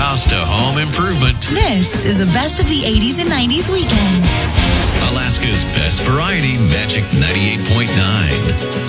house to home improvement. This is a best of the 80s and 90s weekend. Alaska's best variety, Magic 98.9.